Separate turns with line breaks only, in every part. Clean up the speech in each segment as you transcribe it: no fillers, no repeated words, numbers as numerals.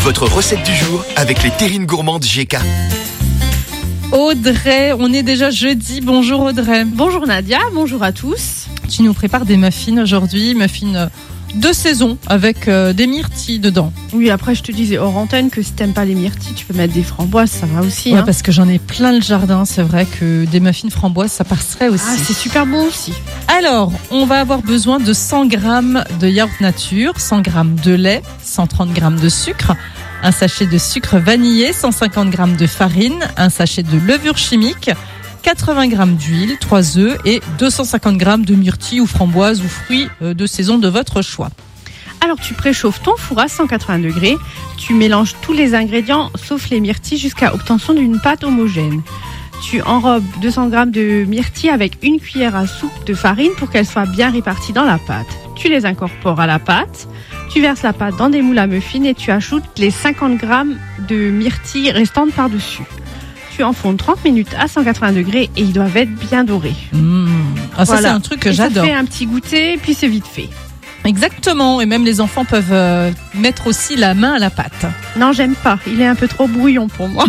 Votre recette du jour avec les terrines gourmandes GK.
Audrey, on est déjà jeudi. Bonjour Audrey.
Bonjour Nadia, bonjour à tous.
Tu nous prépares des muffins aujourd'hui, muffins de saison avec des myrtilles dedans.
Oui, après je te disais hors antenne que si t'aimes pas les myrtilles, tu peux mettre des framboises, ça va aussi.
Ouais, parce que j'en ai plein le jardin, c'est vrai que des muffins framboises, ça passerait aussi.
Ah, c'est super bon aussi.
Alors, on va avoir besoin de 100 g de yaourt nature, 100 g de lait, 130 g de sucre, un sachet de sucre vanillé, 150 g de farine, un sachet de levure chimique, 80 g d'huile, 3 œufs et 250 g de myrtilles ou framboises ou fruits de saison de votre choix.
Alors tu préchauffes ton four à 180 degrés, tu mélanges tous les ingrédients sauf les myrtilles jusqu'à obtention d'une pâte homogène. Tu enrobes 200 g de myrtilles avec une cuillère à soupe de farine pour qu'elles soient bien réparties dans la pâte. Tu les incorpores à la pâte, tu verses la pâte dans des moules à muffins et tu ajoutes les 50 g de myrtilles restantes par-dessus. Tu enfournes 30 minutes à 180 degrés et ils doivent être bien dorés.
Ah, ça, c'est un truc que j'adore.
Ça fait un petit goûter, puis c'est vite fait.
Exactement, et même les enfants peuvent mettre aussi la main à la pâte.
Non, j'aime pas, il est un peu trop brouillon pour moi.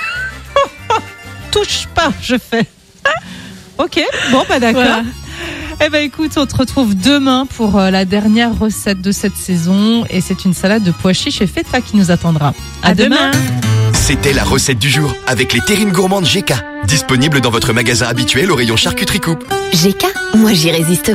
Touche pas, je fais. Ok, bon bah d'accord. Voilà. Eh ben écoute, on te retrouve demain pour la dernière recette de cette saison et c'est une salade de pois chiches et feta qui nous attendra. À demain.
C'était la recette du jour avec les terrines gourmandes GK. Disponible dans votre magasin habituel au rayon charcuterie coupe.
GK, moi j'y résiste